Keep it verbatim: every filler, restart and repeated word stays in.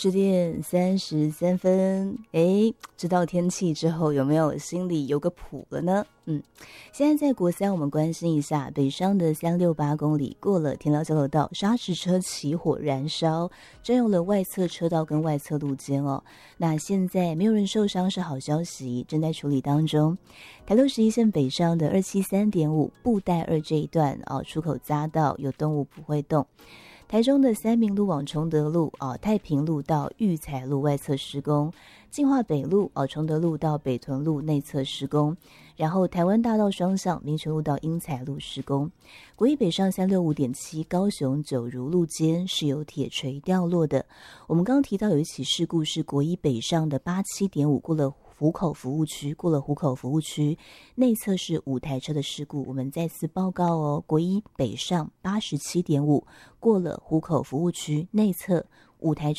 十点三十三分，哎，知道天气之后有没有心里有个谱了呢？嗯，现在在国三，我们关心一下北上的三六八公里过了田寮交流道，砂石车起火燃烧，占用了外侧车道跟外侧路肩哦。那现在没有人受伤是好消息，正在处理当中。台六十一线北上的二七三点五布袋二这一段哦，出口匝道有动物不会动。台中的三民路往崇德路啊、哦，太平路到育才路外侧施工，进化北路哦，崇德路到北屯路内侧施工，然后台湾大道双向民权路到英才路施工。国一北上三六五点七高雄九如路间是有铁锤掉落的。我们刚刚提到有一起事故是国一北上的八七点五过了湖口服务区，过了湖口服务区内侧是五台车的事故，我们再次报告哦，国一北上八十七点五过了湖口服务区内侧五台车